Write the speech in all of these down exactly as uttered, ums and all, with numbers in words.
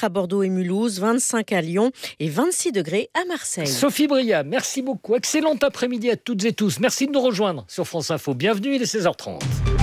à Bordeaux et Mulhouse, vingt-cinq à Lyon et vingt-six degrés à Marseille. Sophie Bria, merci beaucoup. Excellent après-midi à toutes et tous. Merci de nous rejoindre sur France Info. Bienvenue, il est seize heures trente.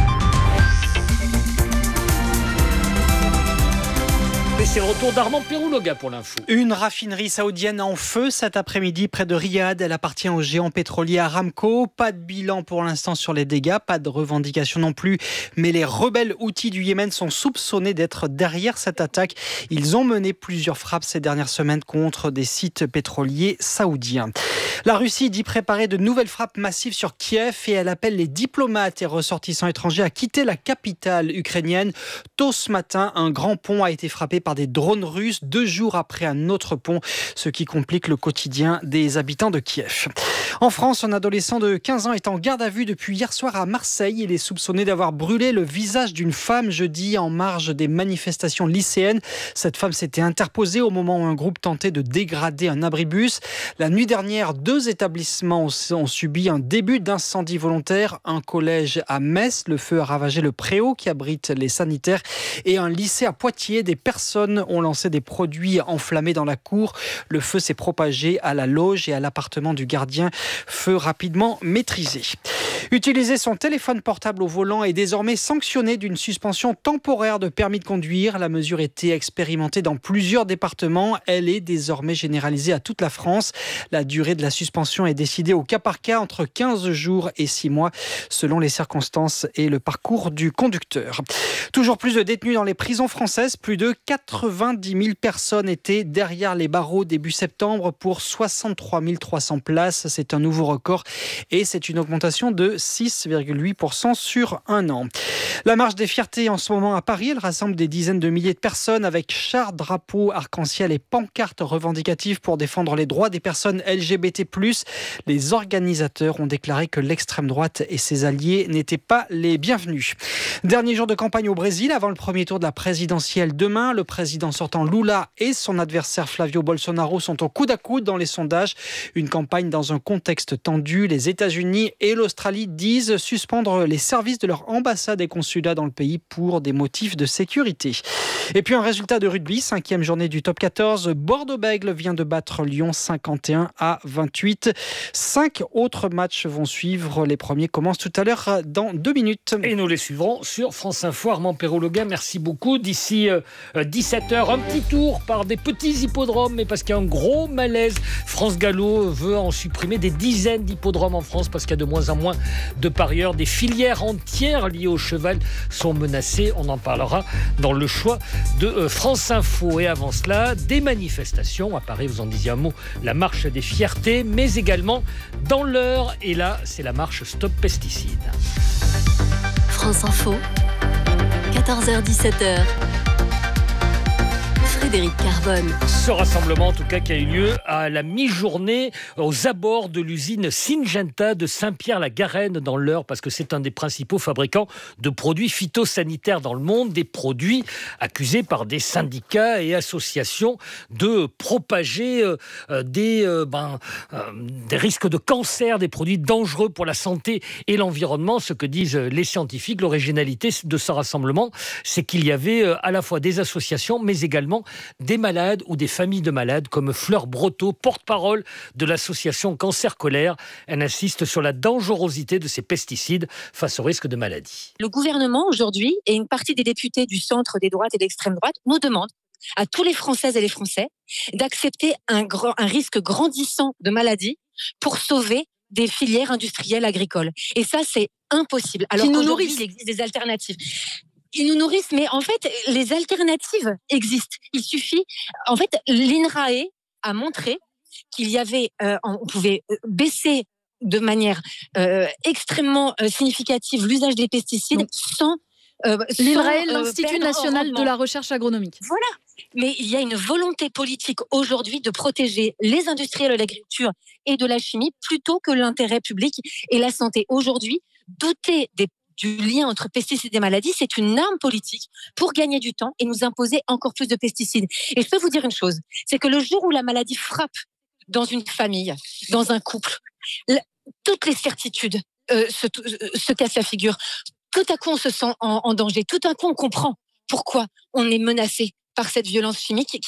Et c'est le retour d'Armand Pérouloga pour l'info. Une raffinerie saoudienne en feu cet après-midi près de Riyad. Elle appartient au géant pétrolier Aramco. Pas de bilan pour l'instant sur les dégâts, pas de revendication non plus. Mais les rebelles houthis du Yémen sont soupçonnés d'être derrière cette attaque. Ils ont mené plusieurs frappes ces dernières semaines contre des sites pétroliers saoudiens. La Russie dit préparer de nouvelles frappes massives sur Kiev et elle appelle les diplomates et ressortissants étrangers à quitter la capitale ukrainienne. Tôt ce matin, un grand pont a été frappé par des drones russes deux jours après un autre pont, ce qui complique le quotidien des habitants de Kiev. En France, un adolescent de quinze ans est en garde à vue depuis hier soir à Marseille. Il est soupçonné d'avoir brûlé le visage d'une femme jeudi en marge des manifestations lycéennes. Cette femme s'était interposée au moment où un groupe tentait de dégrader un abribus. La nuit dernière, deux établissements ont subi un début d'incendie volontaire. Un collège à Metz, le feu a ravagé le préau qui abrite les sanitaires, et un lycée à Poitiers. Des personnes ont lancé des produits enflammés dans la cour. Le feu s'est propagé à la loge et à l'appartement du gardien. Feu rapidement maîtrisé. Utiliser son téléphone portable au volant est désormais sanctionné d'une suspension temporaire de permis de conduire. La mesure était expérimentée dans plusieurs départements. Elle est désormais généralisée à toute la France. La durée de la suspension est décidée au cas par cas entre quinze jours et six mois selon les circonstances et le parcours du conducteur. Toujours plus de détenus dans les prisons françaises. Plus de quatre-vingt-dix mille personnes étaient derrière les barreaux début septembre pour soixante-trois mille trois cents places. C'est un nouveau record et c'est une augmentation de six virgule huit pour cent sur un an. La marche des fiertés en ce moment à Paris, elle rassemble des dizaines de milliers de personnes avec chars, drapeaux, arc-en-ciel et pancartes revendicatives pour défendre les droits des personnes L G B T plus. Les organisateurs ont déclaré que l'extrême droite et ses alliés n'étaient pas les bienvenus. Dernier jour de campagne au Brésil avant le premier tour de la présidentielle demain. Le président sortant Lula et son adversaire Flavio Bolsonaro sont au coude à coude dans les sondages. Une campagne dans un contexte tendu. Les États-Unis et l'Australie disent suspendre les services de leur ambassade et consulat dans le pays pour des motifs de sécurité. Et puis un résultat de rugby, cinquième journée du top quatorze. Bordeaux-Bègles vient de battre Lyon cinquante et un à vingt-huit. Cinq autres matchs vont suivre. Les premiers commencent tout à l'heure dans deux minutes. Et nous les suivrons sur France Info. Armand Pérouloga, merci beaucoup. D'ici euh, dix-sept heures, un petit tour par des petits hippodromes, mais parce qu'il y a un gros malaise. France Gallo veut en supprimer des dizaines d'hippodromes en France parce qu'il y a de moins en moins de parieurs. Des filières entières liées au cheval sont menacées. On en parlera dans le choix de euh, France Info. Et avant cela, des manifestations. À Paris, vous en disiez un mot, la marche des fiertés, mais également dans l'Eure. Et là, c'est la marche Stop Pesticides. France Info, quatorze heures dix-sept heures. Frédéric Carbone. Ce rassemblement, en tout cas, qui a eu lieu à la mi-journée aux abords de l'usine Syngenta de Saint-Pierre-la-Garenne dans l'Eure, parce que c'est un des principaux fabricants de produits phytosanitaires dans le monde, des produits accusés par des syndicats et associations de propager euh, des, euh, ben, euh, des risques de cancer, des produits dangereux pour la santé et l'environnement. Ce que disent les scientifiques, l'originalité de ce rassemblement, c'est qu'il y avait euh, à la fois des associations, mais également des malades ou des familles de malades, comme Fleur Breteau, porte-parole de l'association Cancer Colère. Elle insiste sur la dangerosité de ces pesticides face au risque de maladie. Le gouvernement aujourd'hui et une partie des députés du centre, des droites et de l'extrême droite nous demandent à tous les Françaises et les Français d'accepter un, grand, un risque grandissant de maladie pour sauver des filières industrielles agricoles. Et ça, c'est impossible. Alors qu'aujourd'hui, il existe des alternatives. Ils nous nourrissent, mais en fait, les alternatives existent. Il suffit... En fait, l'INRAE a montré qu'il y avait... Euh, on pouvait baisser de manière euh, extrêmement euh, significative l'usage des pesticides Donc, sans... Euh, L'INRAE, euh, l'Institut national de la recherche agronomique. Voilà. Mais il y a une volonté politique aujourd'hui de protéger les industriels de l'agriculture et de la chimie plutôt que l'intérêt public et la santé. Aujourd'hui, doter des du lien entre pesticides et maladies, c'est une arme politique pour gagner du temps et nous imposer encore plus de pesticides. Et je peux vous dire une chose, c'est que le jour où la maladie frappe dans une famille, dans un couple, la, toutes les certitudes euh, se, se cassent la figure. Tout à coup, on se sent en, en danger. Tout à coup, on comprend pourquoi on est menacé par cette violence chimique